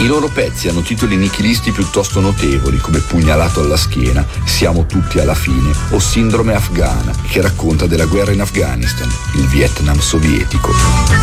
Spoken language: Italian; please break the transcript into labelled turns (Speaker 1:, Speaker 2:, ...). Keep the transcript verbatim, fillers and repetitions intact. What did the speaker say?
Speaker 1: I loro pezzi hanno titoli nichilisti piuttosto notevoli come Pugnalato alla schiena, Siamo tutti alla fine o Sindrome afghana, che racconta della guerra in Afghanistan, il Vietnam sovietico.